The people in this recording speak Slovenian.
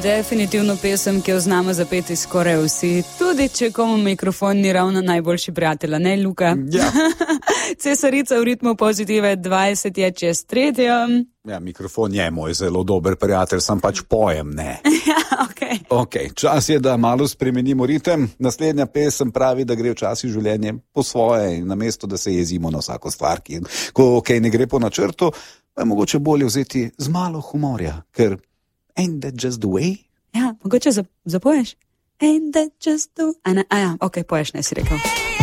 definitivno pesem, ki jo znamo zapeti skoraj vsi, tudi če komu mikrofon ni ravno najboljši prijatelj, ne Luka? Ja. Cesarica v ritmu Pozitive 20 je čez 3. Ja, mikrofon je moj zelo dober prijatelj, sam pač pojem, ne. Ja, okej. Ok, čas je, da malo spremenimo ritem. Naslednja pesem pravi, da gre včasih življenje po svoje in namesto, da se jezimo na vsako stvar, ko ne gre po načrtu, pa je mogoče bolje vzeti z malo humorja, ker ain't that just the way? Ja, mogoče zapoješ? Ain't that just the way? Ja, ok, poješ, ne si rekel.